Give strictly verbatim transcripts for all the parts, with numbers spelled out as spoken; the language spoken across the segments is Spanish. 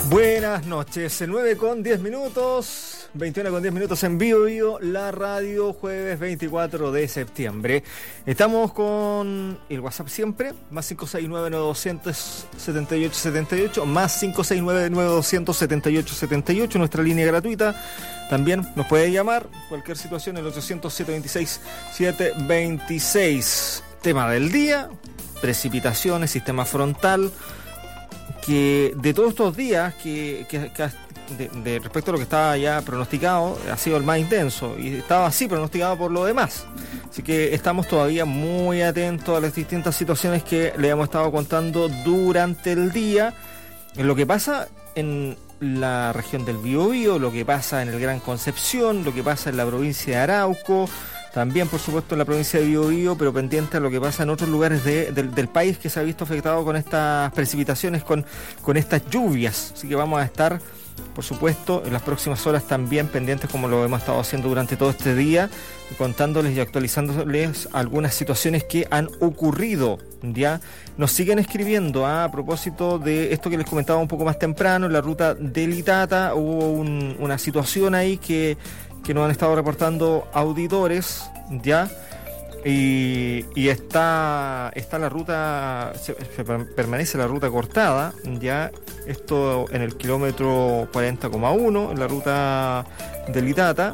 Buenas noches, nueve con diez minutos, veintiuno con diez minutos en Bio Bio, la radio, jueves veinticuatro de septiembre. Estamos con el WhatsApp siempre, más cinco seis nueve nueve dos cero cero siete ocho siete ocho, más cinco seis nueve nueve dos cero cero siete ocho siete ocho, nuestra línea gratuita. También nos puede llamar, cualquier situación, el ochocientos siete veintiséis siete veintiséis. Tema del día, precipitaciones, sistema frontal, que de todos estos días, que, que, que de, de respecto a lo que estaba ya pronosticado, ha sido el más intenso, y estaba así pronosticado por lo demás. Así que estamos todavía muy atentos a las distintas situaciones que le hemos estado contando durante el día, en lo que pasa en la región del Biobío, lo que pasa en el Gran Concepción, lo que pasa en la provincia de Arauco, también por supuesto en la provincia de Biobío, pero pendiente a lo que pasa en otros lugares de, de, del país que se ha visto afectado con estas precipitaciones, con, con estas lluvias. Así que vamos a estar, por supuesto, en las próximas horas también pendientes, como lo hemos estado haciendo durante todo este día, contándoles y actualizándoles algunas situaciones que han ocurrido. Ya nos siguen escribiendo a propósito de esto que les comentaba un poco más temprano, en la ruta del Itata hubo un, una situación ahí que que nos han estado reportando auditores, ya, y, y está está la ruta, se, se permanece la ruta cortada, ya, esto en el kilómetro cuarenta coma uno, en la ruta del Itata.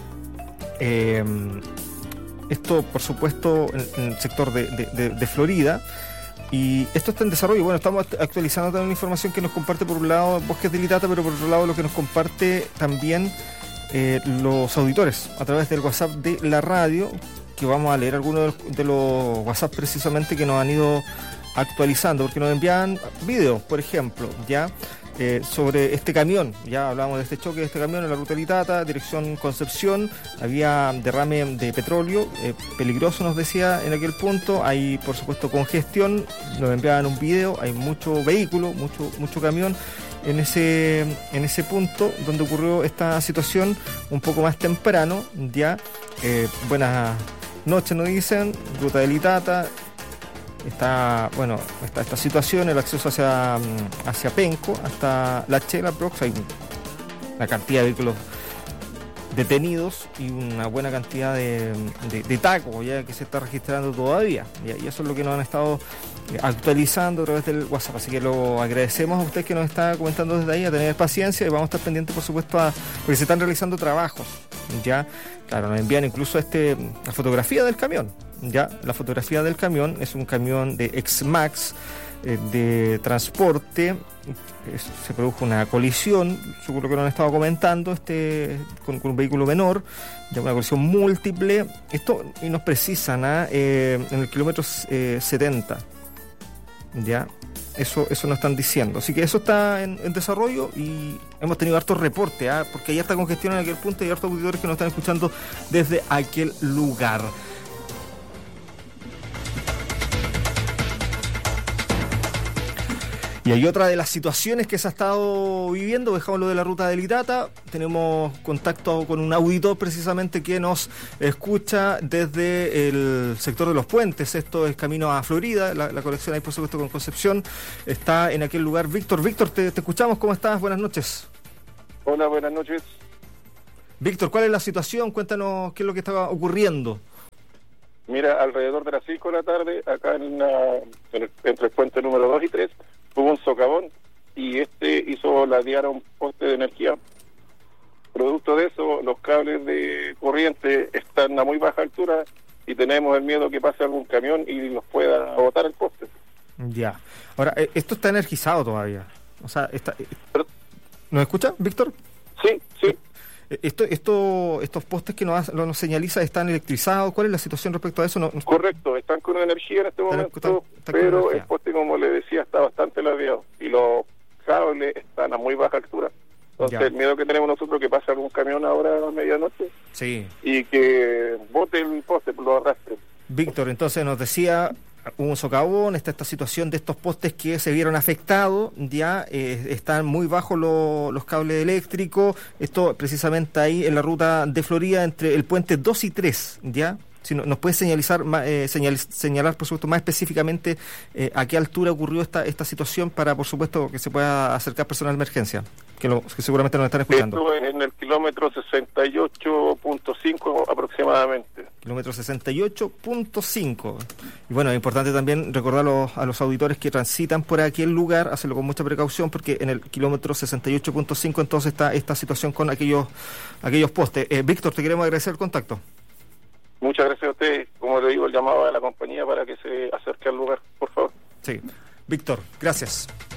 Eh, esto, por supuesto, en, en el sector de, de, de, de Florida. Y esto está en desarrollo. Bueno, estamos actualizando también la información que nos comparte por un lado Bosques del Itata, pero por otro lado lo que nos comparte también Eh, los auditores a través del WhatsApp de la radio, que vamos a leer algunos de los, de los WhatsApp precisamente que nos han ido actualizando, porque nos envían videos, por ejemplo, ya eh, sobre este camión. Ya hablábamos de este choque de este camión en la ruta del Itata, dirección Concepción. Había derrame de petróleo, eh, peligroso nos decía en aquel punto. Hay por supuesto congestión, nos enviaban un video, hay mucho vehículo, mucho, mucho camión en ese en ese punto donde ocurrió esta situación un poco más temprano, ya. Eh, buenas noches nos dicen, ruta del Itata, está, bueno, está esta situación, el acceso hacia, hacia Penco, hasta La Chela Prox, hay una cantidad de vehículos detenidos y una buena cantidad de, de, de tacos ya que se está registrando todavía, y, y eso es lo que nos han estado actualizando a través del WhatsApp, así que lo agradecemos a usted que nos está comentando desde ahí, a tener paciencia, y vamos a estar pendientes por supuesto a, porque se están realizando trabajos, ya, claro, nos envían incluso este la fotografía del camión, ya, la fotografía del camión es un camión de Exmax eh, de transporte. Se produjo una colisión, seguro que lo han estado comentando, este con, con un vehículo menor, ya una colisión múltiple. Esto y nos precisan ¿eh? Eh, en el kilómetro eh, setenta, ya, eso eso nos están diciendo. Así que eso está en, en desarrollo, y hemos tenido hartos reportes, ¿eh? porque hay harta congestión en aquel punto y hartos auditores que nos están escuchando desde aquel lugar. Y hay otra de las situaciones que se ha estado viviendo, dejamos lo de la ruta del Itata, tenemos contacto con un auditor precisamente que nos escucha desde el sector de los puentes, esto es camino a Florida, la, la conexión ahí por supuesto con Concepción, está en aquel lugar Víctor. Víctor, te, te escuchamos, ¿cómo estás? Buenas noches. Hola, buenas noches. Víctor, ¿cuál es la situación? Cuéntanos qué es lo que estaba ocurriendo. Mira, alrededor de las cinco de la tarde, acá en, la, en el, entre el puente número dos y tres, hubo un socavón y este hizo ladear a un poste de energía. Producto de eso, los cables de corriente están a muy baja altura y tenemos el miedo que pase algún camión y nos pueda botar el poste. Ya. Ahora, esto está energizado todavía. O sea, está... ¿nos escucha, Víctor? Sí, sí. Esto, esto, estos postes que nos, nos señaliza están electrizados. ¿Cuál es la situación respecto a eso? No, no... Correcto, están con energía en este están, momento, están, están pero el poste, como le decía, está bastante ladeado y los cables están a muy baja altura. Entonces, ya. El miedo que tenemos nosotros que pase algún camión ahora a medianoche, sí, y que bote el poste, lo arrastre. Víctor, entonces nos decía, hubo un socavón, está esta situación de estos postes que se vieron afectados, ya eh, están muy bajos lo, los cables eléctricos, esto precisamente ahí en la ruta de Florida entre el puente dos y tres, ya, si no, nos puede señalizar, eh, señal, señalar, por supuesto, más específicamente eh, a qué altura ocurrió esta esta situación para, por supuesto, que se pueda acercar personal de emergencia, que, lo, que seguramente nos están escuchando. Esto es en el kilómetro sesenta y ocho punto cinco aproximadamente. Kilómetro sesenta y ocho punto cinco. Y bueno, es importante también recordar a los, a los auditores que transitan por aquel lugar, hacerlo con mucha precaución, porque en el kilómetro sesenta y ocho punto cinco entonces está esta situación con aquellos aquellos postes. Eh, Víctor, te queremos agradecer el contacto. Muchas gracias a usted. Como le digo, el llamado a la compañía para que se acerque al lugar, por favor. Sí. Víctor, gracias.